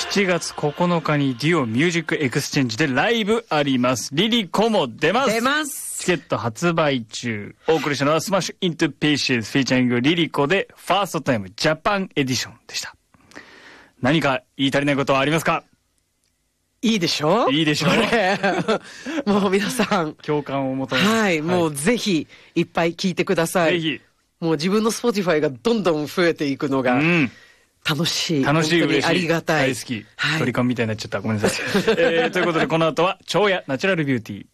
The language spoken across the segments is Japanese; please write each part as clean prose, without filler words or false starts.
7月9日にデュオミュージックエクスチェンジでライブあります。リリコも出ます。チケット発売中。お送りしたのはスマッシュイントゥピーシーズフィーチャリングリリコでファーストタイムジャパンエディションでした。何か言い足りないことはありますか？ いいでしょ？ いいでしょう。 もう皆さん共感を求めて、 はい、もうぜひいっぱい聞いてください。ぜひ。もう自分の Spotify がどんどん増えていくのが楽しい、 楽しい、 本当にありがたい、 大好き、はい、鳥缶みたいになっちゃった、ごめんなさい。ということでこの後は蝶やナチュラルビューティ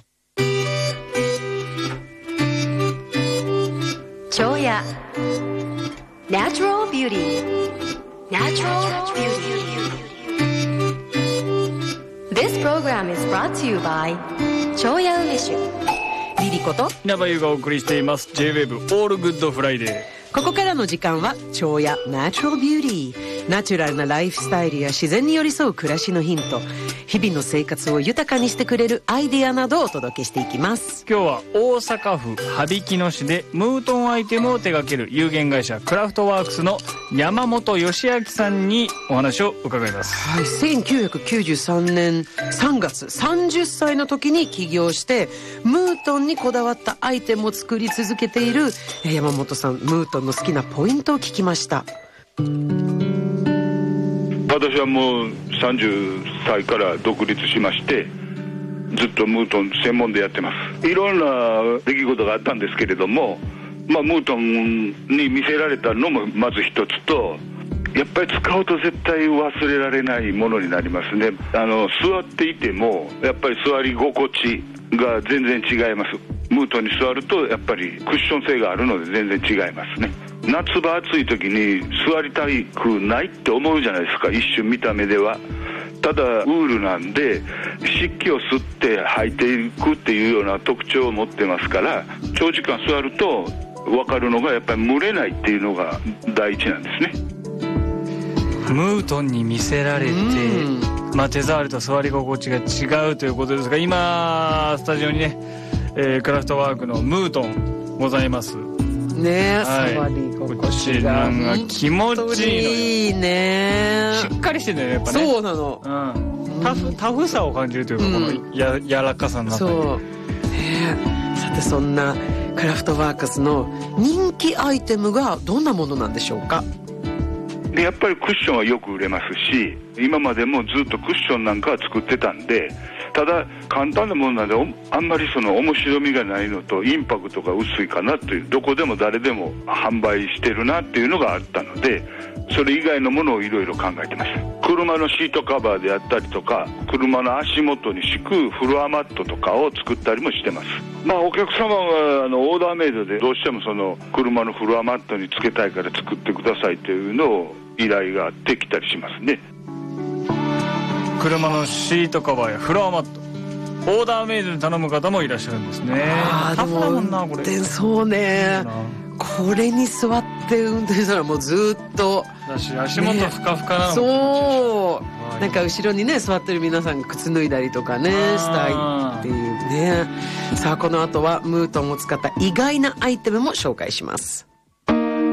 ー。蝶やナチュラルビューティー。ナチュラルビューティー。This program is brought to you by 蝶や梅酒。リリコと稲葉優がお送りしています J-WAVE オールグッドフライデー。 ここからの時間は蝶やナチュラルビューティー。ナチュラルなライフスタイルや自然に寄り添う暮らしのヒント、日々の生活を豊かにしてくれるアイデアなどをお届けしていきます。 今日は大阪府羽曳野市でムートンアイテムを手掛ける有限会社クラフトワークスの山本義明さんにお話を伺います。 はい、1993年3月30歳の時に起業してムートンにこだわったアイテムを作り続けている山本さん、ムートンの好きなポイントを聞きました。 私はもう30歳から独立しまして、ずっとムートン専門でやってます。いろんな出来事があったんですけれども、ムートンに見せられたのもまず一つと、やっぱり使うと絶対忘れられないものになりますね。座っていてもやっぱり座り心地が全然違います。ムートンに座るとやっぱりクッション性があるので全然違いますね。夏場暑い時に座りたくないって思うじゃないですか、一瞬見た目では。ただウールなんで湿気を吸って履いていくっていうような特徴を持ってますから、長時間座ると分かるのがやっぱり蒸れないっていうのが第一なんですね。 ムートンに見せられて、手触りと座り心地が違うということですが、今スタジオにね、クラフトワークのムートンございますね。 はい、 触り心地が気持ちいいのよ。 いいね。 しっかりしてるんだよね、やっぱね。 そうなの、 タフさを感じるというか、この柔らかさの中に。そう、 さてそんなクラフトワークスの人気アイテムがどんなものなんでしょうか？ でやっぱりクッションはよく売れますし、今までもずっとクッションなんかは作ってたんで、ただ簡単なものなんであんまりその面白みがないのとインパクトが薄いかなという、どこでも誰でも販売してるなっていうのがあったので、それ以外のものをいろいろ考えてました。車のシートカバーであったりとか、車の足元に敷くフロアマットとかを作ったりもしてます。お客様はオーダーメイドでどうしてもその車のフロアマットにつけたいから作ってくださいというのを依頼があってきたりしますね。 車のシートカバーやフロアマット、オーダーメイドに頼む方もいらっしゃるんですね。タフだもんなこれ。 そうね、これに座って運転したらもうずっとだし、足元ふかふかなのも、 そう、なんか後ろにね座ってる皆さんが靴脱いだりとかねしたいっていうね。さあこの後はムートンを使った意外なアイテムも紹介します。